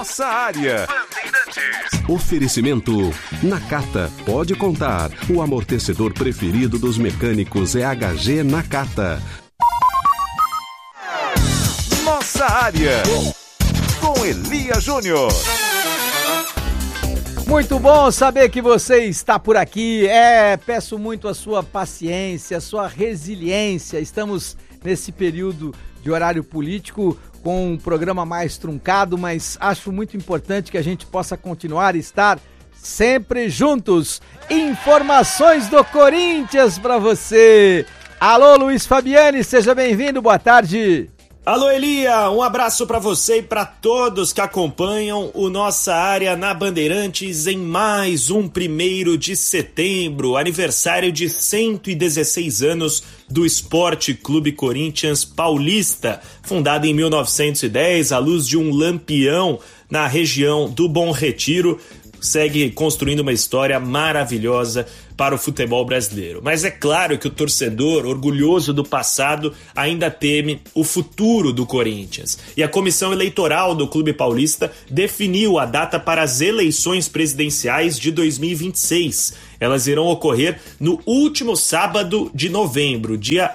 Nossa área. Oferecimento Nakata. Pode contar. O amortecedor preferido dos mecânicos é HG Nakata. Nossa área. Com Elia Júnior. Muito bom saber que você está por aqui. Peço muito a sua paciência, a sua resiliência. Estamos nesse período de horário político com um programa mais truncado, mas acho muito importante que a gente possa continuar a estar sempre juntos. Informações do Corinthians para você. Alô, Luiz Fabiani, seja bem-vindo, boa tarde. Alô, Elia, um abraço para você e para todos que acompanham o Nossa Área na Bandeirantes em mais um 1º de setembro, aniversário de 116 anos do Esporte Clube Corinthians Paulista, fundado em 1910 à luz de um lampião na região do Bom Retiro. Segue construindo uma história maravilhosa para o futebol brasileiro. Mas é claro que o torcedor, orgulhoso do passado, ainda teme o futuro do Corinthians. E a comissão eleitoral do Clube Paulista definiu a data para as eleições presidenciais de 2026. Elas irão ocorrer no último sábado de novembro, dia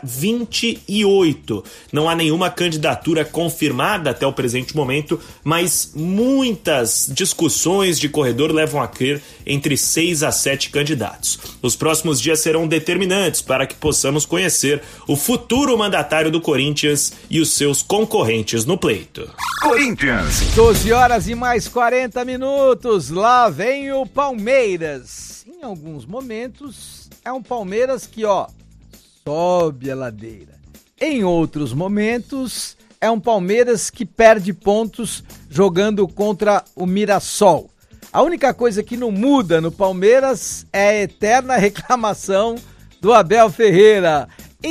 28. Não há nenhuma candidatura confirmada até o presente momento, mas muitas discussões de corredor levam a crer entre 6 a 7 candidatos. Os próximos dias serão determinantes para que possamos conhecer o futuro mandatário do Corinthians e os seus concorrentes no pleito. Corinthians. 12 horas e mais 40 minutos. Lá vem o Palmeiras. Em alguns momentos é um Palmeiras que, sobe a ladeira. Em outros momentos é um Palmeiras que perde pontos jogando contra o Mirassol. A única coisa que não muda no Palmeiras é a eterna reclamação do Abel Ferreira.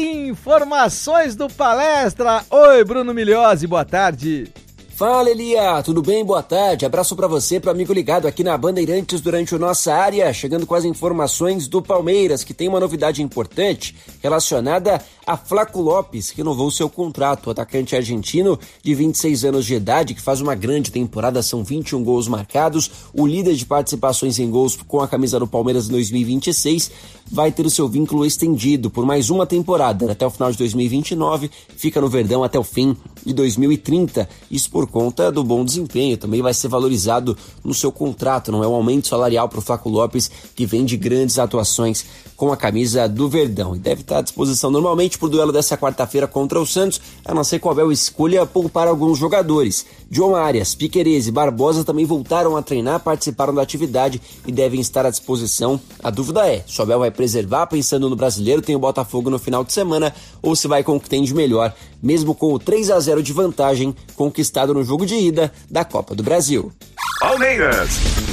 Informações do Palestra. Oi, Bruno Migliozzi, boa tarde. Fala, Elia, tudo bem? Boa tarde. Abraço pra você, pro amigo ligado aqui na Bandeirantes durante o Nossa Área, chegando com as informações do Palmeiras, que tem uma novidade importante relacionada a Flaco Lopes, que renovou seu contrato. O atacante argentino de 26 anos de idade, que faz uma grande temporada, são 21 gols marcados, o líder de participações em gols com a camisa do Palmeiras em 2026, vai ter o seu vínculo estendido por mais uma temporada, até o final de 2029, fica no Verdão até o fim de 2030, isso por conta do bom desempenho, também vai ser valorizado no seu contrato, não é um aumento salarial para o Flaco Lopes, que vem de grandes atuações com a camisa do Verdão, e deve estar à disposição normalmente para o duelo dessa quarta-feira contra o Santos, a não ser que o Abel escolha poupar alguns jogadores. John Arias, Piquerez e Barbosa também voltaram a treinar, participaram da atividade e devem estar à disposição. A dúvida é, se o Abel vai preservar pensando no brasileiro, tem o Botafogo no final de semana, ou se vai com o que tem de melhor, mesmo com o 3-0 de vantagem conquistado no jogo de ida da Copa do Brasil. Palmeiras.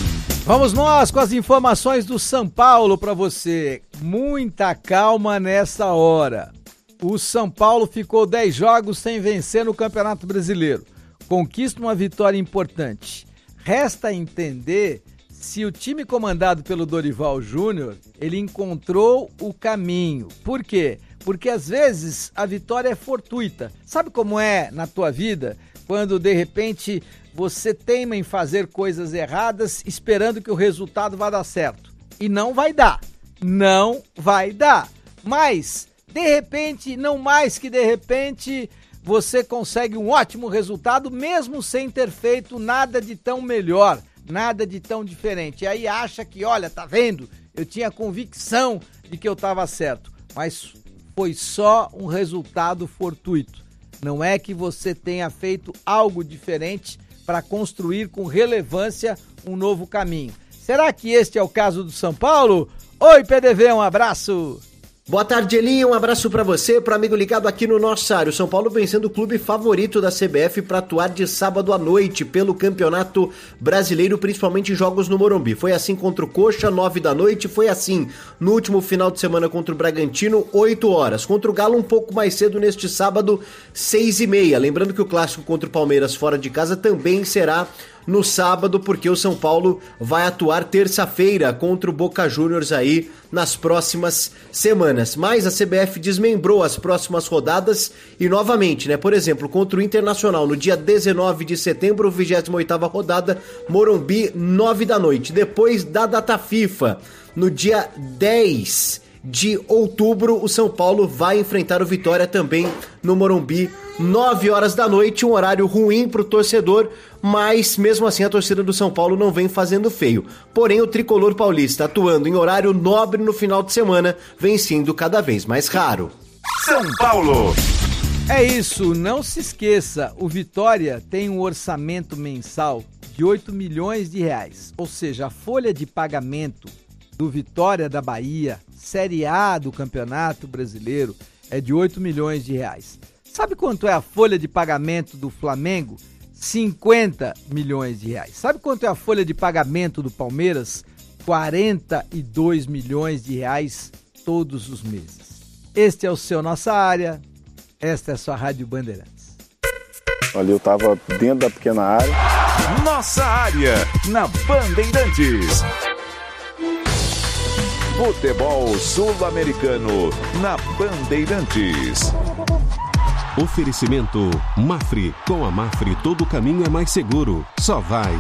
Vamos nós com as informações do São Paulo para você. Muita calma nessa hora. O São Paulo ficou 10 jogos sem vencer no Campeonato Brasileiro. Conquista uma vitória importante. Resta entender se o time comandado pelo Dorival Júnior, ele encontrou o caminho. Por quê? Porque às vezes a vitória é fortuita. Sabe como é na tua vida? Quando de repente você teima em fazer coisas erradas esperando que o resultado vá dar certo. E não vai dar. Não vai dar. Mas, de repente, não mais que de repente, você consegue um ótimo resultado mesmo sem ter feito nada de tão melhor, nada de tão diferente. E aí acha que, olha, tá vendo? Eu tinha convicção de que eu estava certo. Mas foi só um resultado fortuito. Não é que você tenha feito algo diferente para construir com relevância um novo caminho. Será que este é o caso do São Paulo? Oi, PDV, um abraço! Boa tarde, Elinho. Um abraço para você, para amigo ligado aqui no Nossa Área. O São Paulo vem sendo o clube favorito da CBF para atuar de sábado à noite pelo Campeonato Brasileiro, principalmente em jogos no Morumbi. Foi assim contra o Coxa, 9 da noite. Foi assim no último final de semana contra o Bragantino, 8 horas. Contra o Galo, um pouco mais cedo neste sábado, 6h30. Lembrando que o clássico contra o Palmeiras fora de casa também será no sábado, porque o São Paulo vai atuar terça-feira contra o Boca Juniors aí nas próximas semanas. Mas a CBF desmembrou as próximas rodadas e novamente, por exemplo, contra o Internacional no dia 19 de setembro, 28ª rodada, Morumbi, 9 da noite. Depois da data FIFA, no dia 10 de outubro, o São Paulo vai enfrentar o Vitória também no Morumbi, 9 horas da noite, um horário ruim pro torcedor, mas mesmo assim a torcida do São Paulo não vem fazendo feio. Porém, o tricolor paulista atuando em horário nobre no final de semana vem sendo cada vez mais raro. São Paulo. É isso, não se esqueça, o Vitória tem um orçamento mensal de 8 milhões de reais, ou seja, a folha de pagamento do Vitória da Bahia, Série A do Campeonato Brasileiro, é de 8 milhões de reais. Sabe quanto é a folha de pagamento do Flamengo? 50 milhões de reais. Sabe quanto é a folha de pagamento do Palmeiras? 42 milhões de reais todos os meses. Este é o seu Nossa Área, esta é a sua Rádio Bandeirantes. Ali eu tava dentro da pequena área. Nossa Área, na Bandeirantes. Futebol sul-americano, na Bandeirantes. Oferecimento Mafre. Com a Mafre todo caminho é mais seguro. Só vai.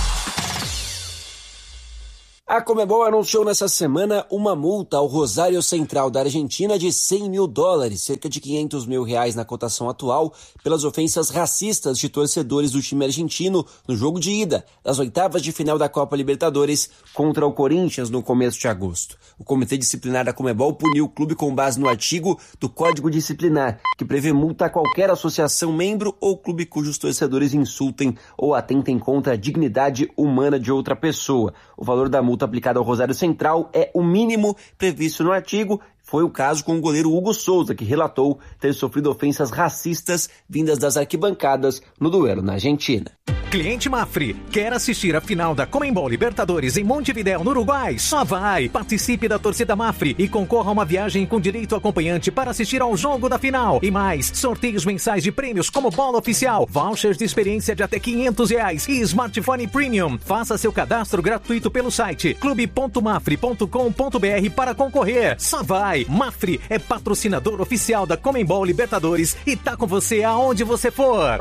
A Conmebol anunciou nessa semana uma multa ao Rosário Central da Argentina de $100 mil, cerca de R$500 mil na cotação atual, pelas ofensas racistas de torcedores do time argentino no jogo de ida das oitavas de final da Copa Libertadores contra o Corinthians no começo de agosto. O Comitê Disciplinar da Conmebol puniu o clube com base no artigo do Código Disciplinar, que prevê multa a qualquer associação, membro ou clube cujos torcedores insultem ou atentem contra a dignidade humana de outra pessoa. O valor da multa aplicada ao Rosário Central é o mínimo previsto no artigo. Foi o caso com o goleiro Hugo Souza, que relatou ter sofrido ofensas racistas vindas das arquibancadas no duelo na Argentina. Cliente Mafre, quer assistir a final da Conmebol Libertadores em Montevidéu, no Uruguai? Só vai! Participe da torcida Mafre e concorra a uma viagem com direito acompanhante para assistir ao jogo da final. E mais, sorteios mensais de prêmios como bola oficial, vouchers de experiência de até R$500 e smartphone premium. Faça seu cadastro gratuito pelo site clube.mafre.com.br para concorrer. Só vai! Mafre é patrocinador oficial da Conmebol Libertadores e tá com você aonde você for.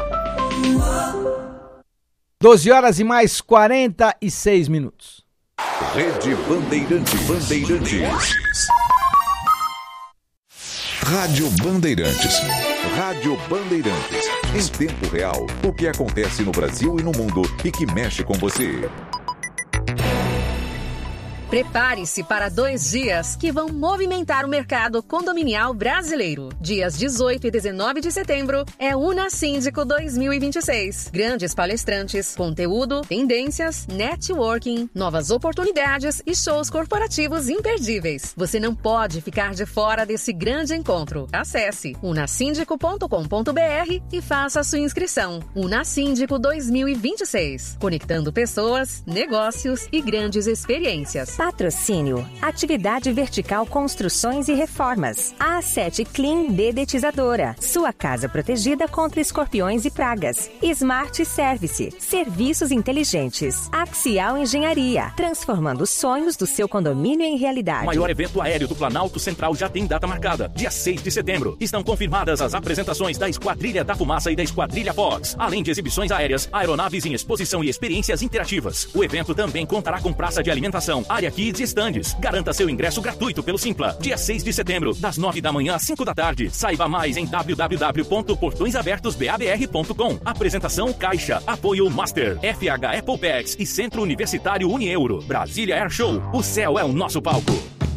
12 horas e mais 46 minutos. Rede Bandeirantes. Rádio Bandeirantes. Rádio Bandeirantes. Em tempo real, o que acontece no Brasil e no mundo e que mexe com você. Prepare-se para 2 dias que vão movimentar o mercado condominial brasileiro. Dias 18 e 19 de setembro é Unasíndico 2026. Grandes palestrantes, conteúdo, tendências, networking, novas oportunidades e shows corporativos imperdíveis. Você não pode ficar de fora desse grande encontro. Acesse unasíndico.com.br e faça a sua inscrição. Unasíndico 2026. Conectando pessoas, negócios e grandes experiências. Patrocínio. Atividade Vertical Construções e Reformas. A7 Clean Dedetizadora. Sua casa protegida contra escorpiões e pragas. Smart Service. Serviços inteligentes. Axial Engenharia. Transformando os sonhos do seu condomínio em realidade. O maior evento aéreo do Planalto Central já tem data marcada. Dia 6 de setembro. Estão confirmadas as apresentações da Esquadrilha da Fumaça e da Esquadrilha Fox. Além de exibições aéreas, aeronaves em exposição e experiências interativas. O evento também contará com praça de alimentação, área kids e estandes. Garanta seu ingresso gratuito pelo Simpla. Dia 6 de setembro, das 9 da manhã às 5 da tarde. Saiba mais em www.portõesabertosbabr.com. Apresentação Caixa. Apoio Master, FH Apple Packs e Centro Universitário Unieuro. Brasília Air Show. O céu é o nosso palco.